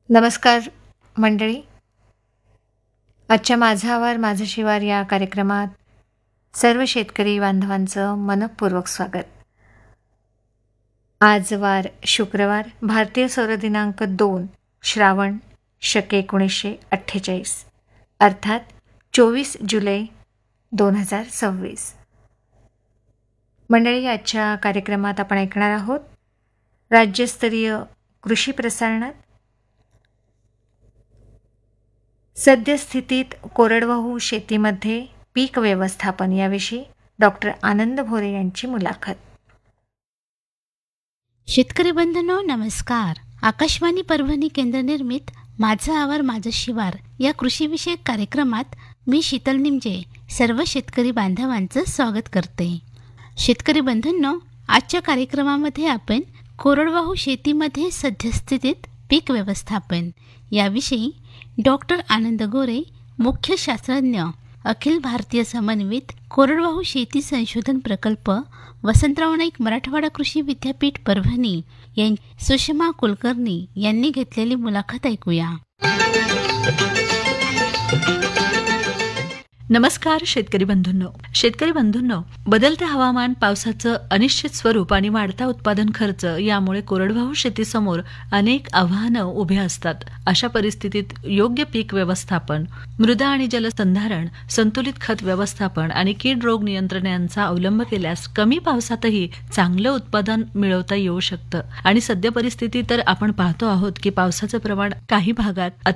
नमस्कार मंडळी. आजच्या माझा आवार माझं शिवार या कार्यक्रमात सर्व शेतकरी बांधवांचं मनःपूर्वक स्वागत. आज वार शुक्रवार, भारतीय सौर दिनांक 2 श्रावण शके 1948 अर्थात 24 जुलै 2026. मंडळी, आजच्या कार्यक्रमात आपण ऐकणार आहोत राज्यस्तरीय कृषी प्रसारणात सद्यस्थितीत कोरडवाहू शेतीमध्ये पीक व्यवस्थापन याविषयी डॉक्टर आनंद भोरे यांची मुलाखत. शेतकरी बंधूंनो नमस्कार. आकाशवाणी परभणी केंद्र निर्मित माझा आवार माझं शिवार या कृषीविषयक कार्यक्रमात मी शीतल निमजे सर्व शेतकरी बांधवांचं स्वागत करते. शेतकरी बंधूंनो, आजच्या कार्यक्रमामध्ये आपण कोरडवाहू शेतीमध्ये सद्यस्थितीत पीक व्यवस्थापन याविषयी डॉक्टर आनंद गोरे, मुख्य शास्त्रज्ञ, अखिल भारतीय समन्वित कोरडवाहू शेती संशोधन प्रकल्प, वसंतराव नाईक मराठवाडा कृषी विद्यापीठ परभणी सुषमा कुलकर्णी यांनी घेतलेली मुलाखत ऐकूया. नमस्कार शेतकरी बंधूंनो, बदलते हवामान, पावसाचं अनिश्चित स्वरूप आणि वाढता उत्पादन खर्च यामुळे कोरडवाहू शेतीसमोर अनेक आव्हानं उभी असतात. अशा परिस्थितीत योग्य पीक व्यवस्थापन, मृदा आणि जलसंधारण, संतुलित खत व्यवस्थापन आणि कीड रोग नियंत्रण यांचा अवलंब केल्यास कमी पावसातही चांगलं उत्पादन मिळवता येऊ शकतं. आणि सद्य परिस्थिती तर आपण पाहतो आहोत की पावसाचं प्रमाण काही भागात